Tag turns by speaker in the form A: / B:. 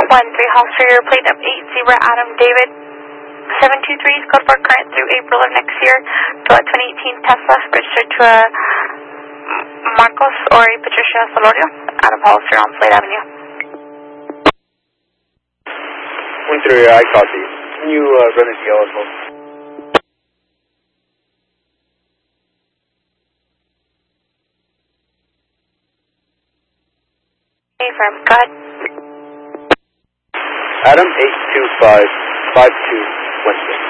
A: Holster, plate up 80 Adam David 723, code for current through April of next year to a 2018 Tesla registered to a Marcos or a Patricia Solorio, Adam Holster on Slade Avenue.
B: 1-3, I copy. Can you run a TL as well?
A: Affirm, go ahead.
B: Adam 82552 Wednesday.